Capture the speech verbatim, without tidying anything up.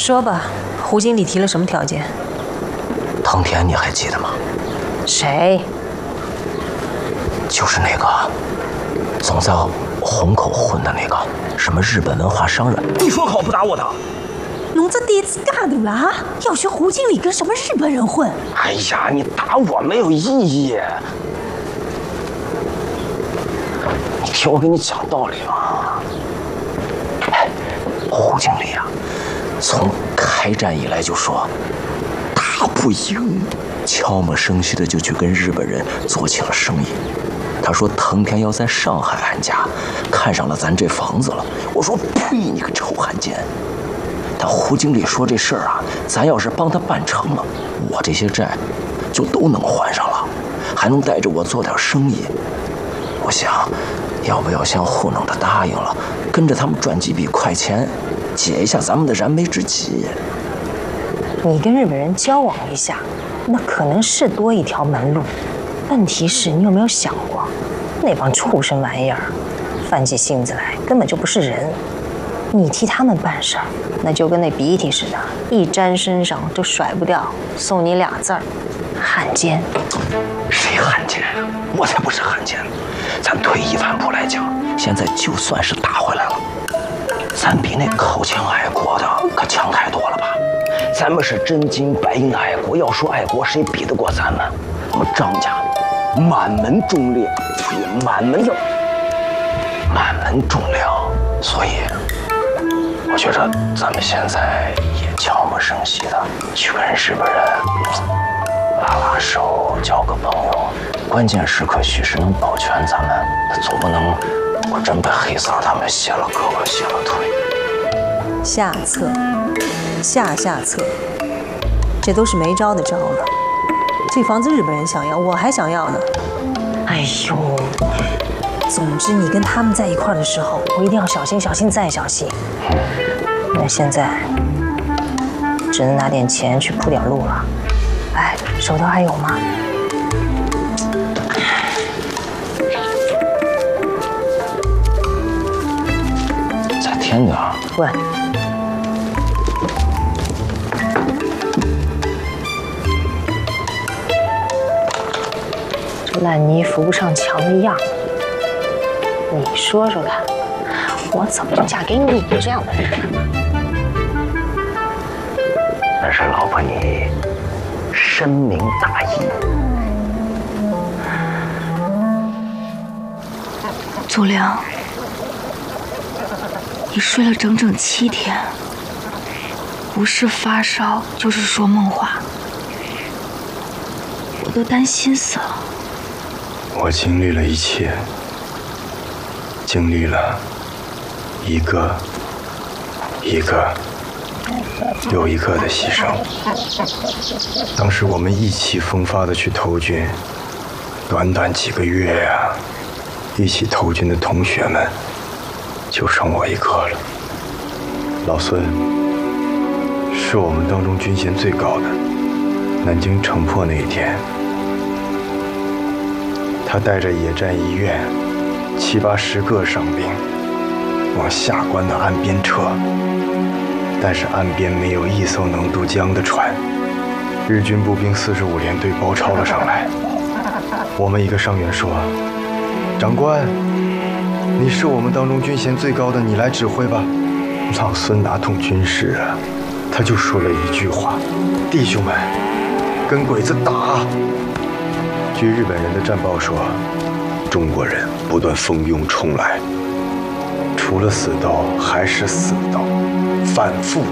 说吧，胡经理提了什么条件？ 藤田你还记得吗？ 谁？ 就是那个总在虹口混的那个什么日本文化商人。你说好不打我的？ 侬这胆子大的啦！要学胡经理跟什么日本人混？ 哎呀，你打我没有意义。你听我给你讲道理嘛。哎，胡经理啊，从开战以来就说打不赢，悄没声息的就去跟日本人做起了生意。他说藤田要在上海安家，看上了咱这房子了。我说呸，你个臭汉奸！但胡经理说这事儿啊，咱要是帮他办成了，我这些债就都能还上了，还能带着我做点生意。我想，要不要先糊弄他答应了，跟着他们赚几笔快钱，解一下咱们的燃眉之急。 你跟日本人交往一下，那可能是多一条门路。问题是你有没有想过，那帮畜生玩意儿，犯起性子来根本就不是人。你替他们办事儿，那就跟那鼻涕似的，一沾身上就甩不掉。送你俩字儿：汉奸。 谁汉奸啊？我才不是汉奸。咱退一万步来讲，现在就算是打回来了，咱比那口腔爱国的可强太多了吧？咱们是真金白银爱国，要说爱国，谁比得过咱们？我们张家满门忠烈，满门的满门忠良，所以我觉得咱们现在也悄无声息的去跟日本人拉拉手，交个朋友。关键时刻许是能保全咱们，总不能我真被黑撒他们卸了胳膊卸了腿。 下策，下下策，这都是没招的招了。这房子日本人想要，我还想要呢。哎呦，总之你跟他们在一块儿的时候，我一定要小心、小心再小心。那现在只能拿点钱去铺点路了。哎，手头还有吗？ 再添点。 滚！烂泥扶不上墙的样子，你说说看，我怎么就嫁给你这样的人呢？ 那是老婆你深明大义。 祖良，你睡了整整七天，不是发烧就是说梦话，我都担心死了。 我经历了一切，经历了一个一个又一个的牺牲。当时我们意气风发的去投军，短短几个月呀、啊，一起投军的同学们就剩我一个了。老孙是我们当中军衔最高的，南京城破那一天，他带着野战医院七八十个伤兵往下关的岸边撤，但是岸边没有一艘能渡江的船，日军步兵四十五联队包抄了上来。我们一个伤员说：“长官，你是我们当中军衔最高的，你来指挥吧。”老孙哪懂军事啊，他就说了一句话：“弟兄们，跟鬼子打！”据日本人的战报说，中国人不断蜂拥冲来，除了死斗还是死斗，反复